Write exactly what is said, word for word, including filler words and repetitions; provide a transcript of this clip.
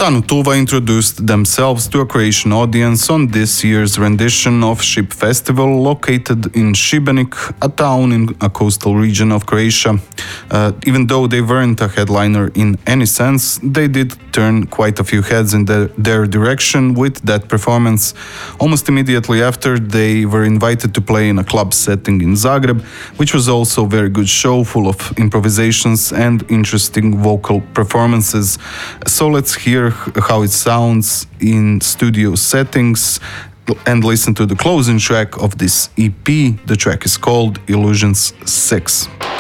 Tanu Tuva introduced themselves to a Croatian audience on this year's rendition of Ship Festival, located in Šibenik, a town in a coastal region of Croatia. Uh, even though they weren't a headliner in any sense, they did turn quite a few heads in the, their direction with that performance. Almost immediately after, they were invited to play in a club setting in Zagreb, which was also a very good show full of improvisations and interesting vocal performances. So let's hear how it sounds in studio settings and listen to the closing track of this E P. The track is called Illusions six.